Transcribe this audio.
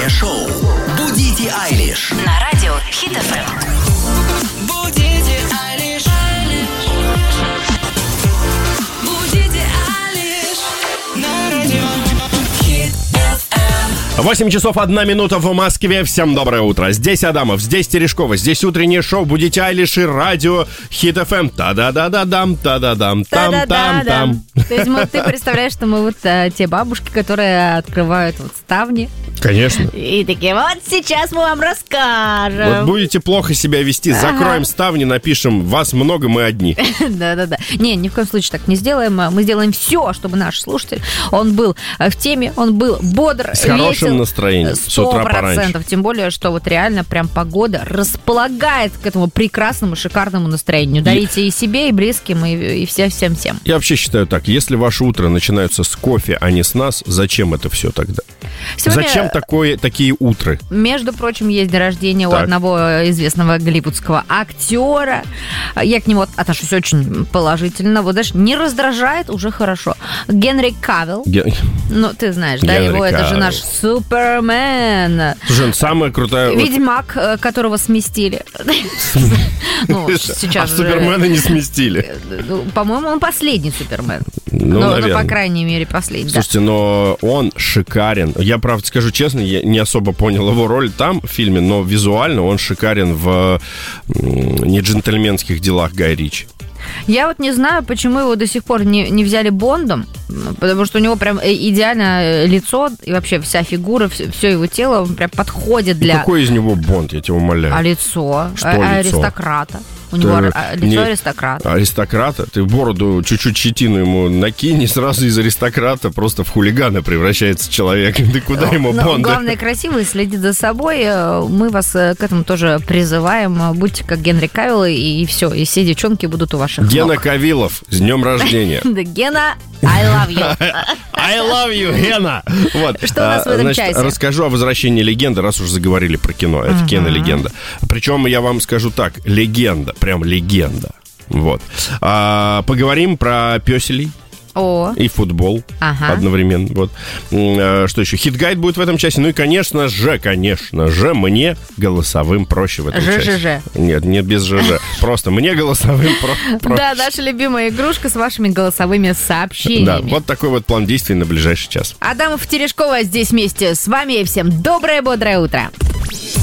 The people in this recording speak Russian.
Утреннее шоу «Будите Айлиш» На радио Хит FM. Будите Айлиш. Будите Айлиш. На радио Хит FM. 8 часов 1 минута в Москве. Всем доброе утро. Здесь Адамов, здесь Терешкова, здесь утреннее шоу «Будите Айлиш» и радио Хит FM. Та-да-да-да-дам, та-да-дам, там-там-там. То есть ты представляешь, что мы вот те бабушки, которые открывают вот ставни. Конечно. И такие, вот сейчас мы вам расскажем. Вот будете плохо себя вести, закроем ставни, напишем «Вас много, мы одни». Да-да-да. Не, ни в коем случае так не сделаем. Мы сделаем все, чтобы наш слушатель, он был в теме, он был бодр, с хорошим настроением, с утра пораньше. 100%. Тем более, что вот реально прям погода располагает к этому прекрасному, шикарному настроению. Дарите и себе, и близким, и всем-всем-всем. Я вообще считаю так, если ваше утро начинается с кофе, а не с нас, зачем это все тогда? Сегодня, зачем такие утры? Между прочим, есть день рождения у Так. одного известного голливудского актера. Я к нему отношусь очень положительно. Вот даже не раздражает, уже хорошо. Генри Кавилл. Ну, ты знаешь, да, Генри его, это же Кавилл. наш Супермен. Слушай, он самая крутая... Ведьмак, которого сместили. Ну, сейчас же, Супермена не сместили. по-моему, он последний Супермен. Ну, Ну, наверное. по крайней мере, последний. да. Слушайте, но он шикарен. Я, правда, скажу честно, я не особо понял его роль там, в фильме, но визуально он шикарен в «Неджентльменских делах» Гая Ричи. Я вот не знаю, почему его до сих пор не взяли Бондом, потому что у него прям идеальное лицо и вообще вся фигура, все его тело прям подходит для... Какой из него Бонд, я тебя умоляю? А лицо? Что лицо? Аристократа. У него лицо Не- аристократа. Аристократа? Ты бороду, чуть-чуть щетину ему накинь, и сразу из аристократа просто в хулигана превращается человек. Ты куда ему Но Бонда? главное, красиво и следить за собой. Мы вас к этому тоже призываем. Будьте как Генри Кавилл, и все. И все девчонки будут у ваших Гена ног. Кавилов, с днем рождения. Да, Гена, I love you. I love you, Гена! Вот. Что у нас в этом Значит, часе? расскажу о возвращении легенды, раз уж заговорили про кино. Это кинолегенда. Причем я вам скажу так, легенда, прям легенда. Вот. Поговорим про пёселей О, и футбол одновременно. Вот. Что еще? Хит-гайд будет в этом часе. Ну и, конечно же, мне голосовым проще в этом часе. ЖЖЖ. Нет, не без ЖЖ. Просто мне голосовым проще. Да, наша любимая игрушка с вашими голосовыми сообщениями. Да, вот такой вот план действий на ближайший час. Адамов, Терешкова здесь вместе с вами. Всем доброе, бодрое утро.